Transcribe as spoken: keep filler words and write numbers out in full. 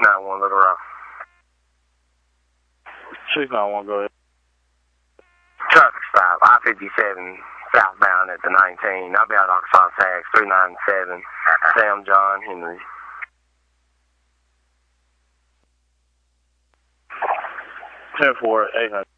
nine one, Little Rock. six nine one, go ahead. Traffic stop, I fifty-seven, southbound at the nineteen. I'll be out Arkansas Tax, three nine seven, Sam John Henry. ten four, eight hundred.